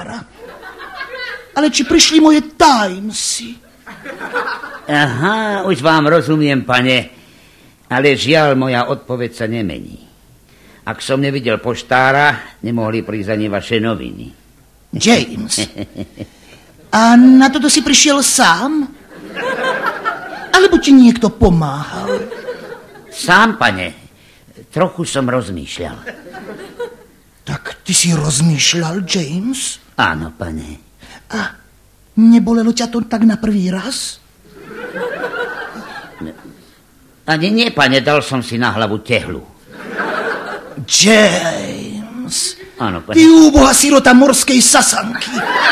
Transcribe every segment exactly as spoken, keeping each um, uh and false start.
poštára. Ale či prišli moje Timesy? Aha, už vám rozumiem, pane. Ale žiaľ, moja odpoveď sa nemení. Ak som nevidel poštára, nemohli prísť ani vaše noviny. James, a na toto si prišiel sám? Alebo ti niekto pomáhal? Sám, pane. Trochu som rozmýšľal. Tak ty si rozmýšľal, James? Áno, pane. A nebolelo ťa to tak na prvý raz? Ani nie, pane, dal som si na hlavu tehlu. James, áno, pane. Ty úboha sirota morskej sasanky.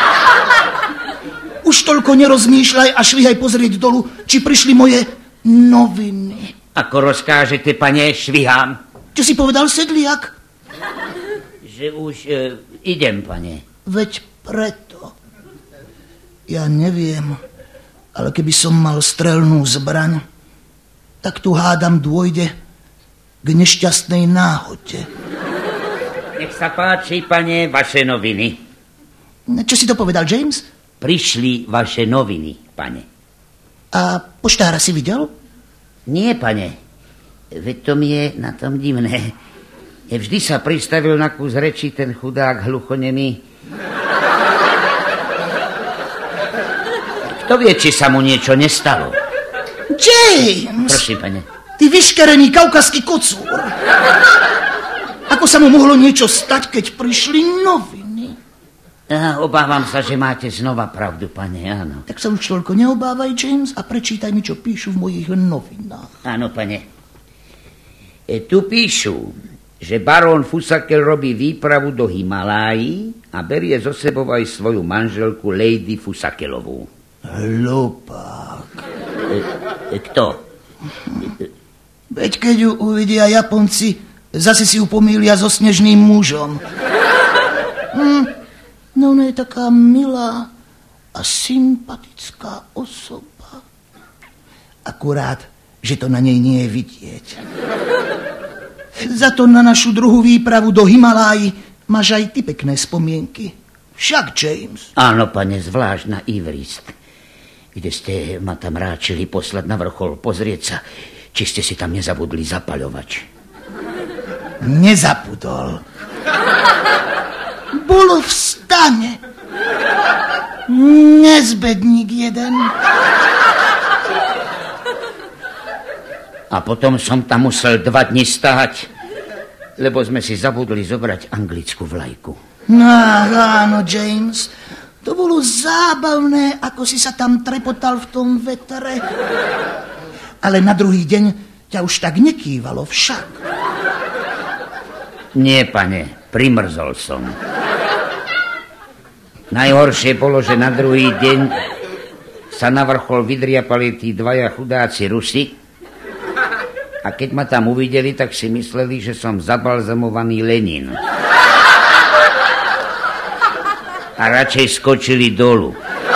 Už toľko nerozmýšľaj a švihaj pozrieť dolu, či prišli moje noviny. Ako rozkážete, pane, švihám. Čo si povedal, sedliak? Že už e, idem, pane. Veď preto. Ja neviem, ale keby som mal strelnú zbraň, tak tu hádam dôjde k nešťastnej náhode. Nech sa páči, pane, vaše noviny. Čo si to povedal, James? Prišli vaše noviny, pane. A poštára si videl? Nie, pane. Veď to mi je na tom divné. Vždy sa pristavil na kus reči ten chudák hluchonemý. Kto vie, či sa mu niečo nestalo? James! Prosím, pane. Ty vyškerený kaukaský kocúr. Ako sa mu mohlo niečo stať, keď prišli noviny? Aha, obávam sa, že máte znova pravdu, pane, áno. Tak sa už toľko neobávaj, James, a prečítaj mi, čo píšu v mojich novinách. Áno, pane. E, tu píšu, že barón Fusakel robí výpravu do Himalájí a berie zo sebou aj svoju manželku Lady Fusakelovú. Hlupák. E, e, kto? Veď keď ju uvidia Japonci, zase si ju pomýlia so snežným mužom. Hm, no ona je taká milá a sympatická osoba. Akurát, že to na nej nie je vidieť. Za to na našu druhú výpravu do Himaláji máš aj ty pekné spomienky. Však, James. Áno, pane, zvlášť na Ivrist, kde ste ma tam ráčili poslať na vrchol pozrieť sa, či ste si tam nezabudli zapaľovač. Nezabudol. Bolo v stane. Nezbedník jeden. A potom som tam musel dva dni stáť, lebo sme si zabudli zobrať anglickú vlajku. No, áno, James. To bolo zábavné, ako si sa tam trepotal v tom vetre. Ale na druhý deň ťa už tak nekývalo však. Nie, pane, primrzol som. Najhoršie bolo, že na druhý deň sa na vrchol vydriapali tí dvaja chudáci Rusi a keď ma tam uvideli, tak si mysleli, že som zabalzamovaný Lenin. A radšej skočili dolu.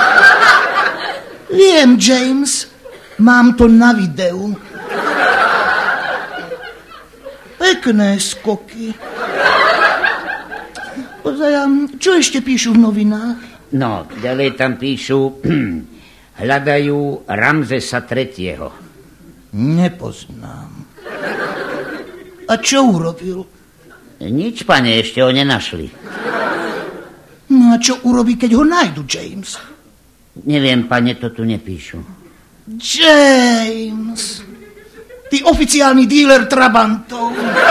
Viem, James, mám to na videu. Pekné skoky. Pozajam, čo ešte píšu v novinách? No, ďalej tam píšu, hľadajú Ramzesa tretieho. Nepoznám. A čo urobil? Nič, pane, ešte ho nenašli. No a čo urobí, keď ho nájdu, James? Neviem, pane, to tu nepíšu. James, ty oficiálny díler trabantov.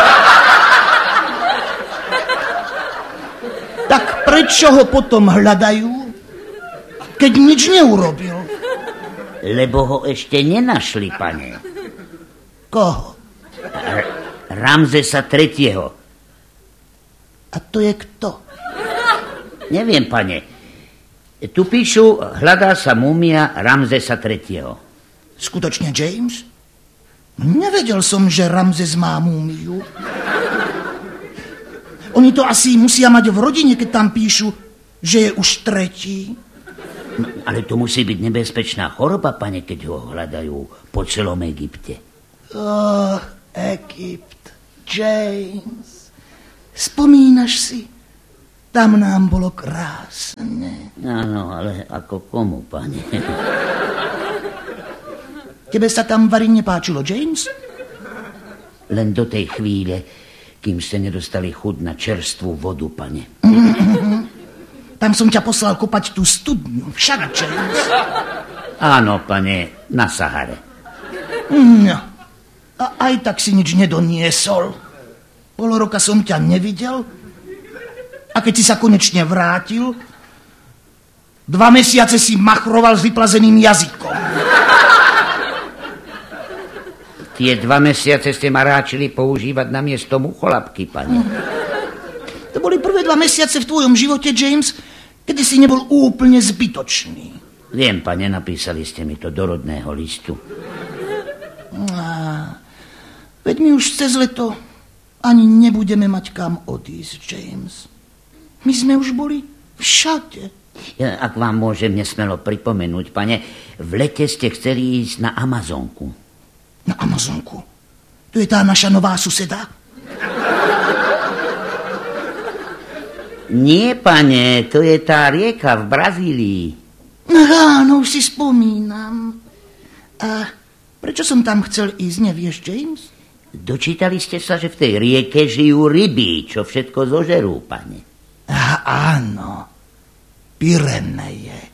Tak prečo ho potom hľadajú, keď nič neurobil? Lebo ho ešte nenašli, pane. Koho? R- Ramzesa tretieho. A to je kto? Neviem, pane. Tu píšu, hľadá sa múmia Ramzesa tretieho. Skutočne, James? Nevedel som, že Ramzes má múmiu. Oni to asi musia mať v rodine, keď tam píšu, že je už tretí. No, ale to musí byť nebezpečná choroba, pane, keď ho hľadajú po celom Egypte. Oh, Egypt, James. Spomínaš si? Tam nám bolo krásne. Áno, ale ako komu, pane? Tebe sa tam vari nepáčilo, James? Len do tej chvíle, kým ste nedostali chuť na čerstvú vodu, pane. Tam som ťa poslal kopať tú studňu. Však, James. Áno, pane, na Sahare. No. A aj tak si nič nedoniesol. Pol roka som ťa nevidel. A keď si sa konečne vrátil, dva mesiace si machroval s vyplazeným jazykom. Tie dva mesiace ste ma ráčili používať na miesto mucholapky, pane. To boli prvé dva mesiace v tvojom živote, James, kedy si nebol úplne zbytočný. Viem, pane, napísali ste mi to do rodného listu. A, veď my už cez leto ani nebudeme mať kam odísť, James. My sme už boli všade. Ja, ak vám môžem nesmelo pripomenúť, pane, v lete ste chceli ísť na Amazonku. Na Amazonku? To je tá naša nová suseda? Nie, pane, to je tá rieka v Brazílii. Áno, už si spomínam. A prečo som tam chcel ísť, nevieš, James? Dočítali ste sa, že v tej rieke žijú ryby, čo všetko zožerú, pane. A, áno, Pyreneje.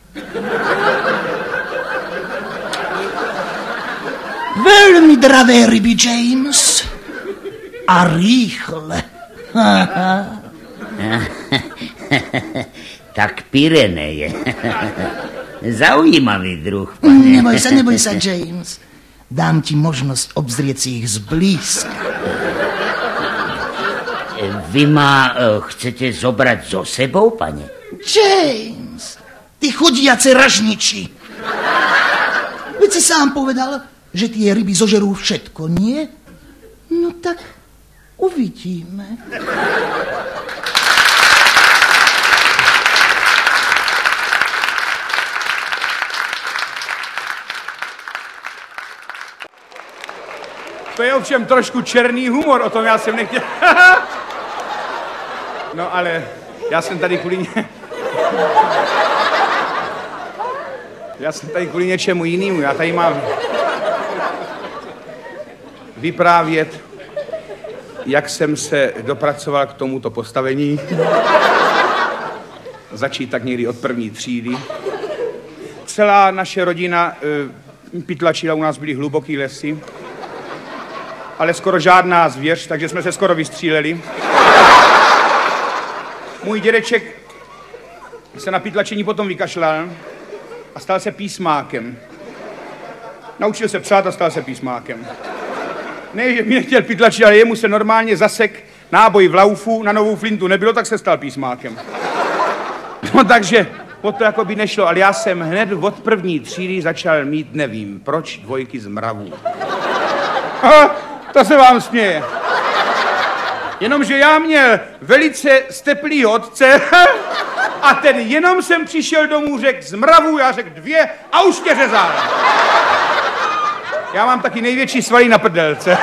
Veľmi dravé ryby, James. A rýchle. Tak Pyreneje. Zaujímavý druh, pane. Neboj sa, neboj sa, James. Dám ti možnosť obzrieť si ich zblízka. Vy ma uh, chcete zobrať so sebou, pane? James, ty chodiace ražniči. Veď si sám povedal, že tie ryby zožerú všetko, nie? No tak uvidíme. To je ovšem trošku černý humor, o tom já jsem nechtěl. No ale já jsem tady kvůli ně... Já jsem tady kvůli něčemu jinému. Já tady mám vyprávět, jak jsem se dopracoval k tomuto postavení. Začít tak někdy od první třídy. Celá naše rodina e, pytlačila, u nás byly hluboký lesy, ale skoro žádná zvěř, takže jsme se skoro vystříleli. Můj dědeček se na pytlačení potom vykašlal a stal se písmákem. Naučil se psát a stal se písmákem. Ne, že mi nechtěl pytlačit, ale jemu se normálně zasek náboj v laufu, na novou flintu nebylo, tak se stal písmákem. No takže o to jako by nešlo, ale já jsem hned od první třídy začal mít, nevím proč, dvojky z mravů. Aha, to se vám směje. Jenomže já měl velice steplý otce a ten jenom jsem přišel domů, řekl z mravů, já řekl dvě a už tě řezal. Já mám taky největší svaly na prdelce.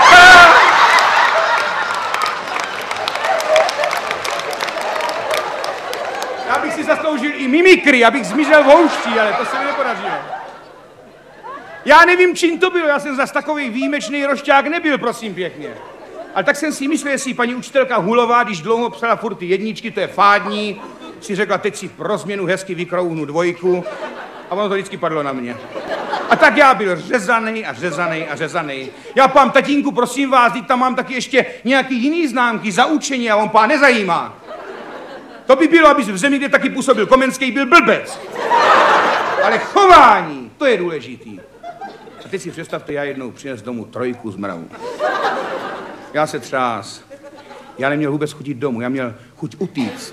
Já bych si zasloužil i mimikry, abych zmizel v houští, ale to se mi nepodařilo. Já nevím, čím to bylo, já jsem zas takový výjimečný rošťák nebyl, prosím pěkně. Ale tak jsem si myslel, jestli paní učitelka Hulová, když dlouho psala furt ty jedničky, to je fádní, si řekla, teď si pro změnu hezky vykrouhnu dvojku a ono to vždycky padlo na mě. A tak já byl řezanej a řezanej a řezanej. Já pám, tatínku, prosím vás, teď tam mám taky ještě nějaký jiný známky za učení a on pán nezajímá. To by bylo, aby v zemi, kde taky působil Komenský, byl blbec. Ale chování, to je důležitý. A teď si představte, já jednou přines domů trojku z mravů. Já se třás. Já neměl vůbec chutit domů, já měl chuť utíct.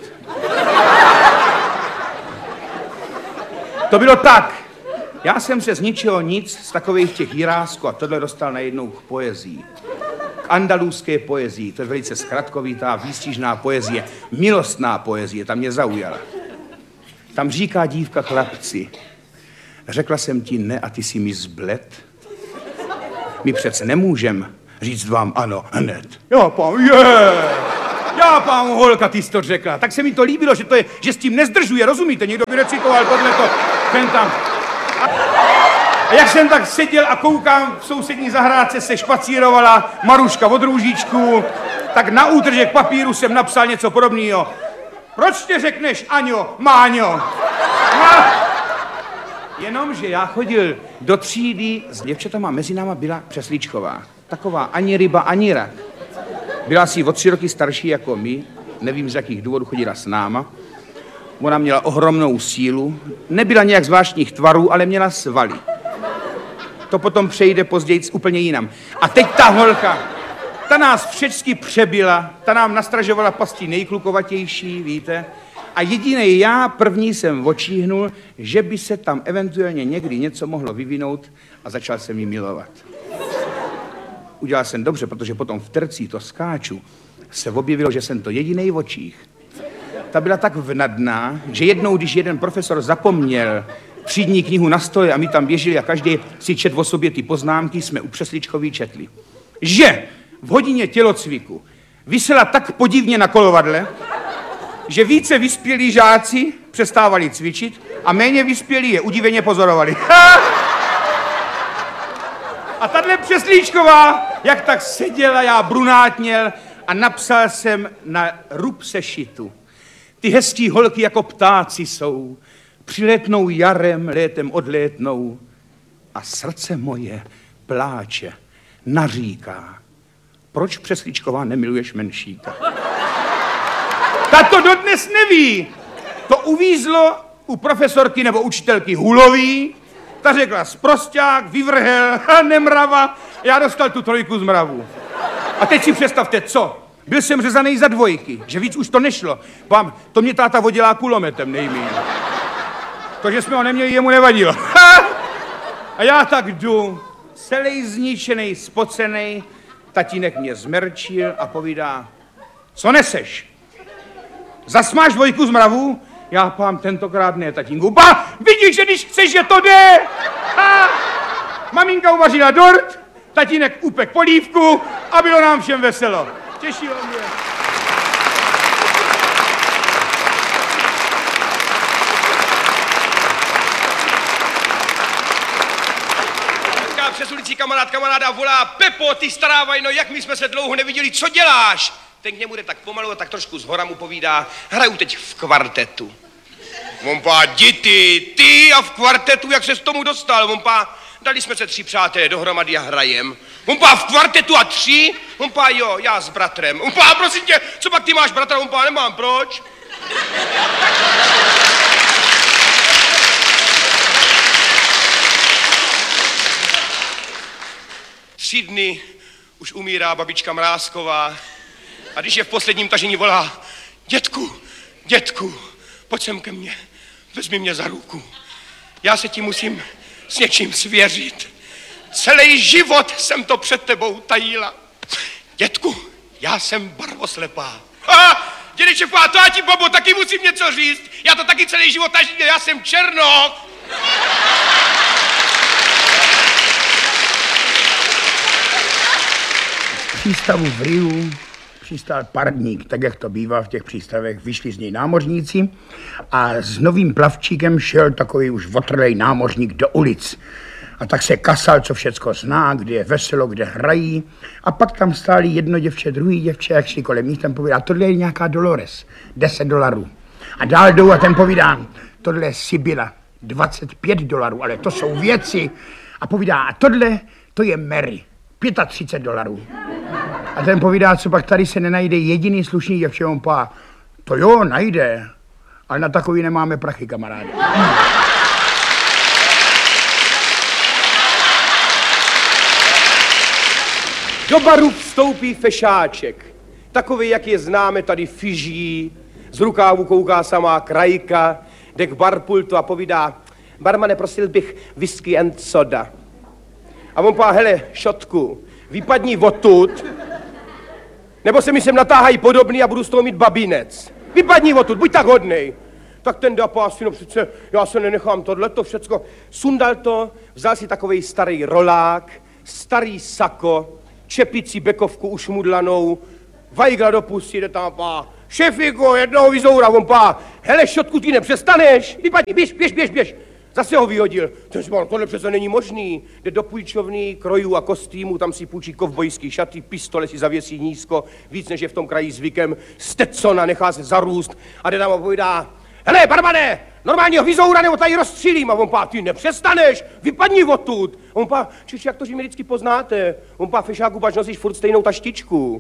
To bylo tak. Já jsem se z ničeho nic, z takových těch jirásků a tohle dostal najednou k poezii. K andalůzské poezii, to je velice zkratkovitá, výstižná poezie, milostná poezie, ta mě zaujala. Tam říká dívka chlapci, řekla jsem ti ne a ty si mi zbled. My přece nemůžem říct vám ano hned. Jo, pán, je. Já pán holka, ty jsi to řekla. Tak se mi to líbilo, že, to je, že s tím nezdržuje, rozumíte? Někdo by recitoval tohleto, ten tam. A, a jak jsem tak seděl a koukám, v sousední zahrádce se špacírovala Maruška od růžičku, tak na útržek papíru jsem napsal něco podobného. Proč neřekneš Aňo, Máňo? No. Jenomže já chodil do třídy s děvčatama, mezi náma byla Přeslíčková. Taková ani ryba, ani rak. Byla asi o tři roky starší jako my, nevím z jakých důvodů chodila s náma. Ona měla ohromnou sílu, nebyla nějak zvláštních tvarů, ale měla svaly. To potom přejde později úplně jinam. A teď ta holka, ta nás všecky přebila, ta nám nastražovala pasti nejklukovatější, víte? A jedinej já první jsem očíhnul, že by se tam eventuálně někdy něco mohlo vyvinout a začal jsem ji milovat. Udělal jsem dobře, protože potom v tercí to skáču se objevilo, že jsem to jedinej v očích. Ta byla tak vnadná, že jednou, když jeden profesor zapomněl třídní knihu na stole a my tam běželi a každý si čet o sobě ty poznámky, jsme u Přeslíčkový četli. Že v hodině tělocviku visela tak podivně na kolovadle, že více vyspělí žáci přestávali cvičit a méně vyspělí je udiveně pozorovali. A tahle Přeslíčková, jak tak seděla, já brunátněl a napsal jsem na rub sešitu. Ty hezký holky jako ptáci jsou, přilétnou jarem, létem odlétnou a srdce moje pláče, naříká. Proč, Přeslíčková, nemiluješ Menšíka? Ta to dodnes neví. To uvízlo u profesorky nebo učitelky Hulový. Ta řekla sprosťák, vyvrhel, nemrava. Já dostal tu trojku z mravu. A teď si představte, co? Byl jsem řezaný za dvojky, že víc už to nešlo. Pám, to mě táta vodila kulometem nejmíň. To, že jsme ho neměli, jemu nevadilo. A já tak jdu, celý zničený, spocený. Tatínek mě zmerčil a povídá, co neseš? Zas máš dvojku z mravu? Já pám, tentokrát ne, tatínku. Ba, vidíš, že když chceš, že to jde? Ha! Maminka uvařila dort, tatínek upek polívku a bylo nám všem veselo. Těšilo mě. Přes ulici kamarád kamaráda volá, Pepo, ty stará vajno, jak my jsme se dlouho neviděli, co děláš? Ten k němu jde tak pomalu a tak trošku zhora mu povídá, hraju teď v kvartetu. On pá, děti, ty a v kvartetu, jak se s tomu dostal? On pá, dali jsme se tři přátelé dohromady a hrajem. On pá, v kvartetu a tři? On pá, jo, já s bratrem. On pá, prosím tě, co pak ty máš bratra? On pá, nemám, proč? Tři dny už umírá babička Mrázková a když je v posledním tažení volá, dětku, dětku, pojď sem ke mně, vezmi mě za ruku. Já se ti musím s něčím svěřit. Celý život jsem to před tebou tajila. Dětku, já jsem barvoslepá. A dědeček, to já ti, babo, taky musím něco říct. Já to taky celý život tažím, já jsem černok. V přístavu v Riu přistál parník, tak jak to bývá v těch přístavech, vyšli z něj námořníci a s novým plavčíkem šel takový už otrlej námořník do ulic. A tak se kasal, co všecko zná, kde je veselo, kde hrají. A pak tam stáli jedno děvče, druhý děvče, jak šli kolem nich, ten povídá, tohle je nějaká Dolores, deset dolarů. A dál jdou a ten povídá, tohle je Sibyla, dvacet pět dolarů, ale to jsou věci. A povídá, a tohle, to je Mary, třicet pět dolarů. A ten povídá, co pak tady se nenajde jediný slušný děvče, on pá, to jo, najde, ale na takový nemáme prachy, kamaráde. Do baru vstoupí fešáček, takový, jak je známe tady Fiží, z rukávu kouká samá krajka, jde k barpultu a povídá, barmane, prosil bych whisky and soda. A on pá, hele, šotku, vypadni odtud, nebo se mi sem natáhají podobný a budu z toho mít babínec. Vypadni odtud, buď tak hodnej. Tak ten dapás, no přece, já se nenechám tohleto všecko. Sundal to, vzal si takovej starý rolák, starý sako, čepici bekovku ušmudlanou, Vajgla do pusy, jde tam pá. Šefiko, jednoho vyzoura, on pá. Hele, šotku, ty nepřestaneš. Vypadni, běž, běž, běž, běž. Zase ho vyhodil. Ten říkal, tohle přece není možný. Jde do půjčovny, krojů a kostýmů, tam si půjčí kovbojský šaty, pistole si zavěsí nízko, víc než je v tom kraji zvykem, Stetsona nechá se zarůst a jde tam a povídá, hele, barmane, normálního vyzoura nebo tady rozstřílím. A on pá, ty nepřestaneš, vypadni odtud. A on pá, čič, jak to, že mi vždycky poznáte. On pá, fešáku, pač nosíš furt stejnou taštičku.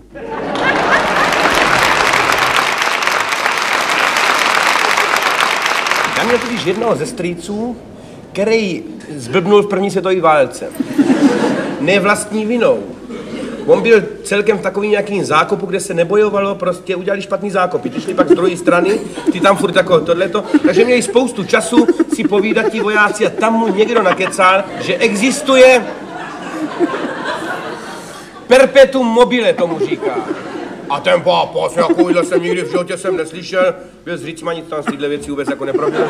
Já měl totiž jednoho ze strýců, který zblbnul v první světové válce. Ne vlastní vinou. On byl celkem v takovým nějakým zákopu, kde se nebojovalo, prostě udělali špatný zákopy. Ty šli pak z druhé strany, ty tam furt jako tohleto. Takže měli spoustu času si povídat ti vojáci a tam mu někdo nakecal, že existuje perpetuum mobile, tomu říká. A ten pápas, takovýhle jsem nikdy v životě jsem neslyšel, byl z Řícma, nic tam z téhle věci vůbec jako neproběhlo.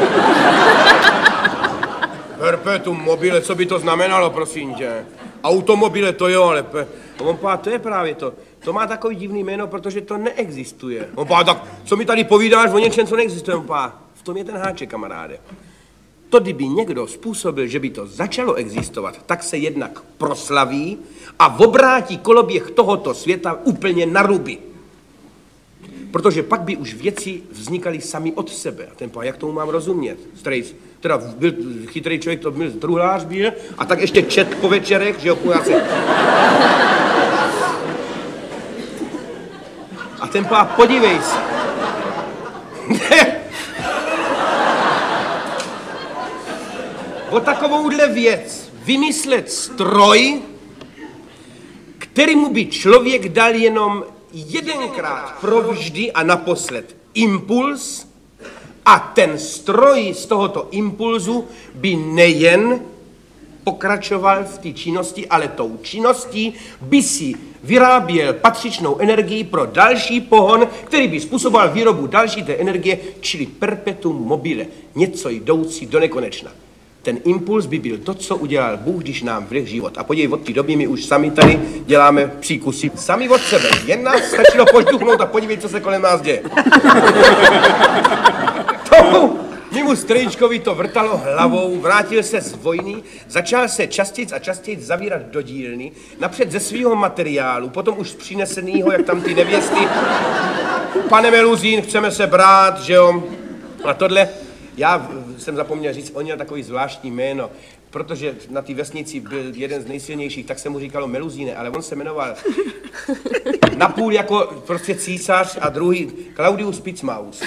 Perpetuum mobile, co by to znamenalo, prosím tě? Automobile to jo, ale pe... on pá, to je právě to. To má takový divný jméno, protože to neexistuje. On pá, tak co mi tady povídáš o něčem, co neexistuje? On pá, v tom je ten háček, kamaráde. To, kdyby někdo způsobil, že by to začalo existovat, tak se jednak proslaví a obrátí koloběh tohoto světa úplně na ruby. Protože pak by už věci vznikaly sami od sebe. A ten pán, jak tomu mám rozumět? Strejc, teda byl chytrý člověk, to byl truhlář byl, a tak ještě čet po večerech, že jo, půjáci. A ten pán, podívej se. O takovouhle věc vymyslet stroj, kterému by člověk dal jenom jedenkrát provždy a naposled impuls a ten stroj z tohoto impulzu by nejen pokračoval v té činnosti, ale tou činností by si vyráběl patřičnou energii pro další pohon, který by způsoboval výrobu další té energie, čili perpetuum mobile, něco jdoucí do nekonečna. Ten impuls by byl to, co udělal Bůh, když nám vleh život. A podívej, od té doby my už sami tady děláme příkusy. Sami od sebe. Jen nás stačilo požduchnout a podívej, co se kolem nás děje. Tomu mému strýčkovi to vrtalo hlavou, vrátil se z vojny, začal se častěji a častěji zavírat do dílny, napřed ze svého materiálu, potom už z přinesenýho, jak tam ty nevěsty. Pane Meluzín, chceme se brát, že jo? A tohle... Já jsem zapomněl říct, on měl takový zvláštní jméno, protože na té vesnici byl jeden z nejsilnějších, tak se mu říkalo Meluzíne, ale on se jmenoval napůl jako prostě císař a druhý Claudius Picmaus.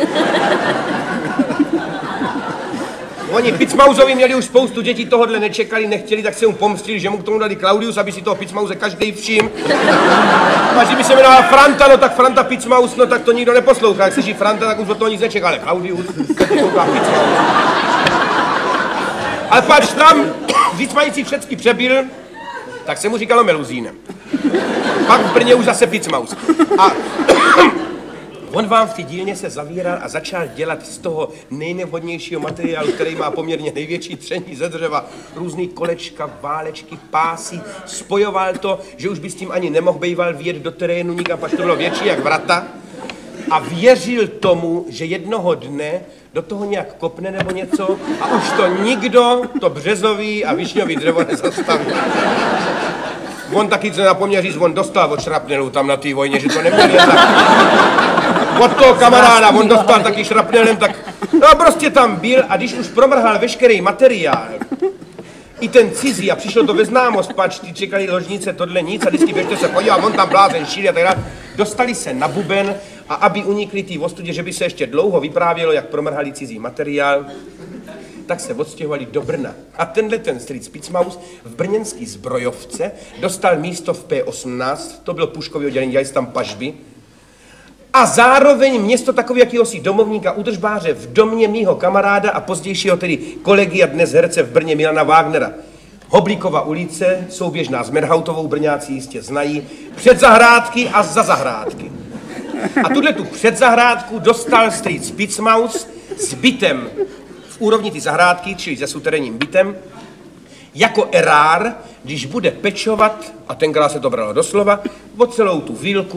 Oni Picmausovi měli už spoustu dětí, tohodle nečekali, nechtěli, tak se mu pomstili, že mu k tomu dali Claudius, aby si toho Picmause každý všim. A že by se jmenoval Franta, no tak Franta Picmaus, no tak to nikdo neposlouchá. Jak se jí Franta, tak už od toho nic nečeká, ale Claudius, ale pač tam, víc mající všecky přebyl, tak se mu říkalo Meluzínem. Pak v Brně už zase Picmaus. A on vám v té dílně se zavíral a začal dělat z toho nejnevhodnějšího materiálu, který má poměrně největší tření ze dřeva, různý kolečka, válečky, pásy, spojoval to, že už by s tím ani nemohl bejval vjet do terénu nikam, pač to bylo větší jak vrata. A věřil tomu, že jednoho dne do toho nějak kopne nebo něco a už to nikdo, to březový a višňový dřevo nezastaví. On taky, co napomněl říct, on dostal od šrapnelu tam na té vojně, že to neměl jen tak. Od toho kamaráda, on dostal taky šrapnelem, tak no prostě tam byl a když už promrhal veškerý materiál, i ten cizí a přišlo to ve známost, pač, ty čekali ložnice, tohle nic a vždycky běžte se podívat, on tam blázen šíli a tak dále. Dostali se na buben a aby unikli té ostudě, že by se ještě dlouho vyprávělo, jak promrhali cizí materiál, tak se odstěhovali do Brna. A tenhle ten strýc Picmaus v brněnský zbrojovce dostal místo v P osmnáct, to bylo puškový oddělení, dělali tam pažby, a zároveň město takový jakýhosi domovníka udržbáře v domě mýho kamaráda a pozdějšího tedy kolegy a dnes herce v Brně Milana Wagnera. Hoblíkova ulice, souběžná s Merhautovou, Brňáci jistě znají, před zahrádky a za zahrádky. A tuhle tu předzahrádku dostal strýc Picmaus s bytem v úrovni ty zahrádky, čili se suterénním bytem, jako erár, když bude pečovat, a tenkrát se to bralo doslova, o celou tu vílku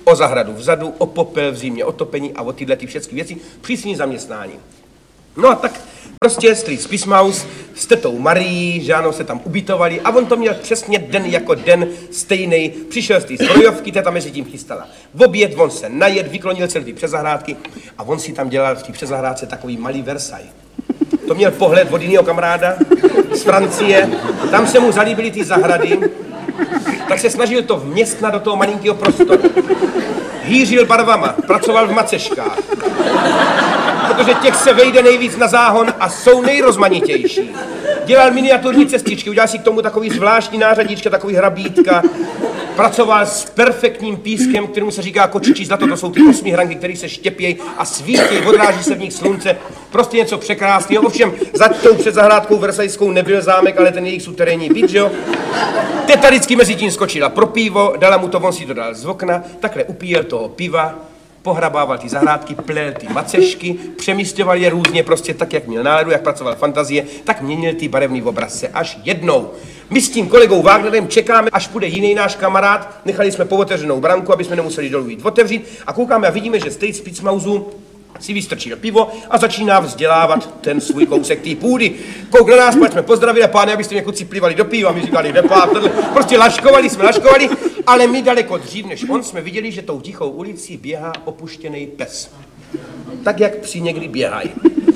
o zahradu vzadu, o popel v zimě, o topení a o tyhle ty všechny věci, přísní zaměstnání. No a tak prostě strýc Pismaus s tetou Marií, že ano, se tam ubytovali a on to měl přesně den jako den stejnej. Přišel z té zbrojovky, teta mezi tím chystala v oběd, on se najet, vyklonil celý ty přezahrádky a on si tam dělal v té přezahrádce takový malý Versailles. To měl pohled od jiného kamaráda z Francie, tam se mu zalíbily ty zahrady, tak se snažil to vměstnat do toho malinkého prostoru. Hýřil barvama, pracoval v maceškách, protože těch se vejde nejvíc na záhon a jsou nejrozmanitější. Dělal miniaturní cestičky, udělal si k tomu takový zvláštní nářadíčka, takový hrabítka. Pracoval s perfektním pískem, kterému se říká kočičí zlato, to jsou ty osmi hranky, které se štěpějí a svítí, odráží se v nich slunce. Prostě něco překrásného. Ovšem, za tou před zahrádkou versajskou nebyl zámek, ale ten jejich suterénní byt, že jo? Teta vždycky mezi tím skočila pro pivo, dala mu to, on si to dal z okna, takhle upíjel toho piva, pohrabával ty zahrádky, plel ty macešky, přemístěval je různě, prostě tak, jak měl náladu, jak pracoval fantazie, tak měnil ty barevný obrazce. Až jednou. My s tím kolegou Wagnerem čekáme, až půjde jiný náš kamarád, nechali jsme pootevřenou branku, aby jsme nemuseli dolů jít otevřít a koukáme a vidíme, že strýc Pismausu si vystrčil pivo a začíná vzdělávat ten svůj kousek té půdy. Kouk na nás, pak jsme pozdravili a páne, abyste mě kuci plivali do piva, my říkali nepá, prostě laškovali jsme, laškovali, ale my daleko dřív než on jsme viděli, že tou tichou ulicí běhá opuštěný pes. Tak, jak psi někdy běhají.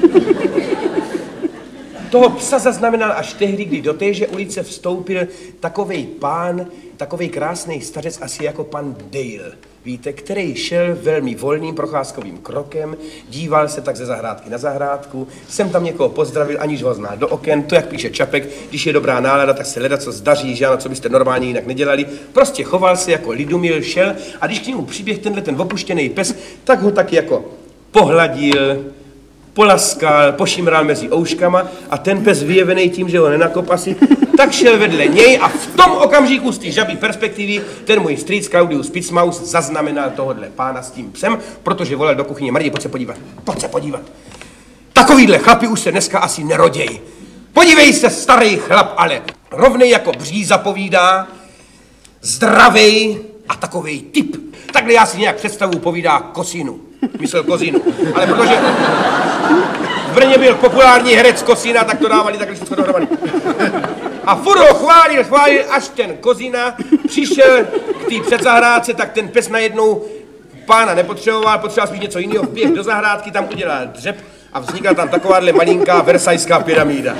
Toho psa zaznamenal až tehdy, kdy do téže ulice vstoupil takovej pán, takovej krásný stařec, asi jako pan Dale. Víte, který šel velmi volným procházkovým krokem, díval se tak ze zahrádky na zahrádku, jsem tam někoho pozdravil, aniž ho zná do oken, to jak píše Čapek, když je dobrá nálada, tak se leda co zdaří, že ano, co byste normálně jinak nedělali. Prostě choval se jako lidumil, šel a když k němu přiběh tenhle ten opuštěný pes, tak ho tak jako pohladil, polaskal, pošimral mezi ouškama a ten pes vyjevený tím, že ho nenakopasí, tak šel vedle něj a v tom okamžiku z té žabí perspektivy ten můj strýc Claudius Pismaus zaznamenal tohodle pána s tím psem, protože volal do kuchyně: Marie, pojď se podívat, pojď se podívat. Takovýhle chlapi už se dneska asi nerodějí. Podívej se, starý chlap, ale rovnej jako bříza povídá, zdravej a takovej typ. Takhle já si nějak představu, povídá Kosinu. Myslel Kozinu, ale protože v Brně byl populární herec Kosina, tak to dávali takhle všechno dohromady. A furt ho chválil, chválil, až ten Kozina přišel k té předzahrádce, tak ten pes najednou pána nepotřeboval, potřeboval spíš něco jiného, vběh do zahrádky, tam udělal dřep a vznikla tam takováhle malinká versajská pyramída.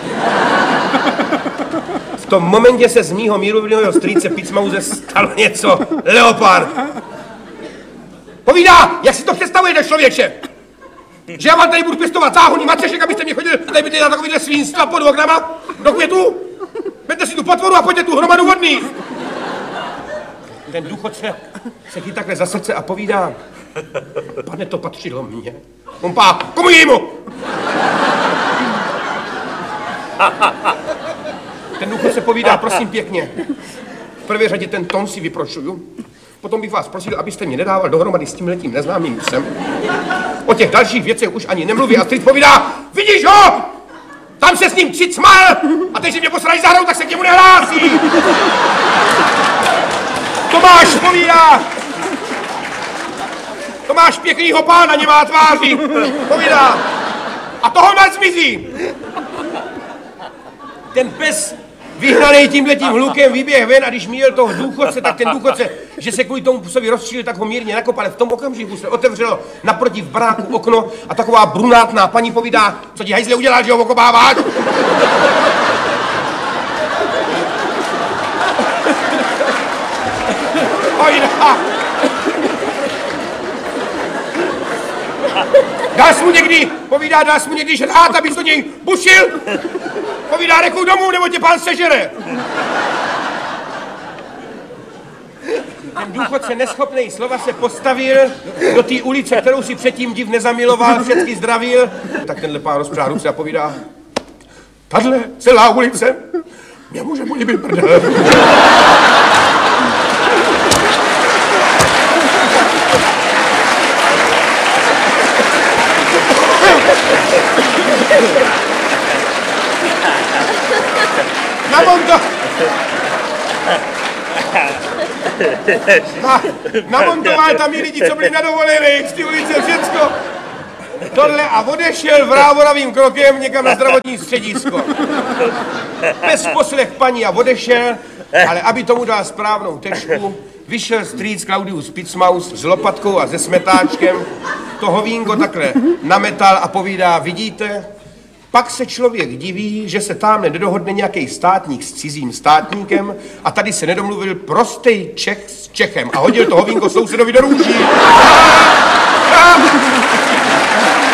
V tom momentě se z mýho mírumilového strýce Pismause stalo něco. Leopard. Povídá, jak si to představujete, člověče? Že já vám tady budu pěstovat záhoní macešek, abyste mě chodili tady byli na takovýhle svinstva pod oknama do květu? Vemte si tu potvoru a pojďte tu hromadu vodní. Ten důchodce se chytí takhle za srdce a povídá: Pane, to patřilo mně. On pá, komu jinému? Ten důchodce povídá: prosím pěkně, v prvé řadě ten tón si vyprošuju. Potom bych vás prosil, abyste mě nedával dohromady s tímhletím neznámým psem. O těch dalších věcech už ani nemluví a strýc povídá: vidíš ho? Tam se s ním tři cmal a teď si mě posrají zahrou, tak se k němu nehlásí. Tomáš povídá: Tomáš pěknýho pána nemá tváří. Povídá: a toho nás zmizí. Ten pes vyhnaný tímhletím hlukem vyběh ven a když měl toho důchodce, tak ten důchodce, že se kvůli tomu psovi rozčílil, tak ho mírně nakopal. V tom okamžiku se otevřelo naproti v baráku okno a taková brunátná paní povídá: co ti hajzle udělal, že ho okopáváš? Hojda! Dal jsi mu někdy, povídá, dal jsi mu někdy žrát, abys do něj bušil? Povídá: reku domů, nebo tě pán sežere. Ten důchodce neschopnej slova se postavil do té ulice, kterou si předtím div nezamiloval, všechny zdravil. Tak tenhle pán rozpřál ruce a povídá: tahle celá ulice mě může mu líbit prdel. Na bonto! Na, namontoval tam i lidi, co byli na dovolených, z ty ulice, všecko. Tohle a odešel vrávoravým krokem někam na zdravotní středisko. Bez poslech paní a odešel, ale aby tomu dal správnou tečku, vyšel strýc Claudius Picmaus s lopatkou a se smetáčkem, to hovínko takhle nametal a povídá, vidíte, pak se člověk diví, že se tamhle nedohodne nějaký státník s cizím státníkem a tady se nedomluvil prostej Čech s Čechem a hodil to hovínko sousedovi do růží.